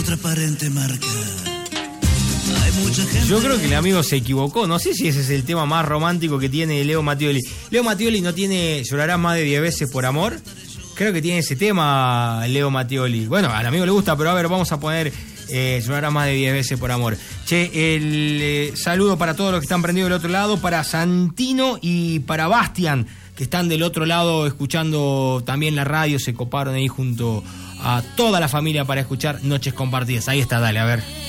transparente marca. Hay mucha gente. Yo creo que el amigo se equivocó. No sé si ese es el tema más romántico que tiene Leo Mattioli. Leo Mattioli no tiene Llorarás más de 10 veces por amor. Creo que tiene ese tema Leo Mattioli. Bueno, al amigo le gusta, pero a ver, vamos a poner Llorarás más de 10 veces por amor. Che, el saludo para todos los que están prendidos del otro lado, para Santino y para Bastian, que están del otro lado escuchando también la radio, se coparon ahí junto a toda la familia para escuchar Noches Compartidas. Ahí está, dale, a ver.